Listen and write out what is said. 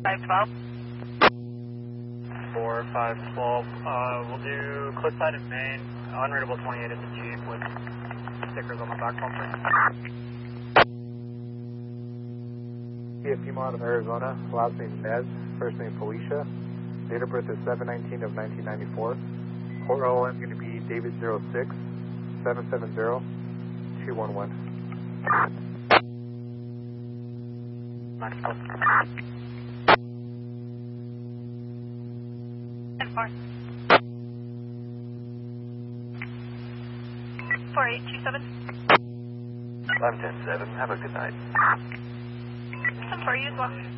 512. 4512. We'll do Cliffside in Maine. Unreadable 28 is a Jeep with stickers on the back bumper. Female out of Arizona, last name Nez, first name Felicia. Date of birth is 7/19 of 1994. Port OM going to be David 06 770 211. Max Plus. 10-4. 4827. I'm 10-7. Have a good night. 10-4, you as well.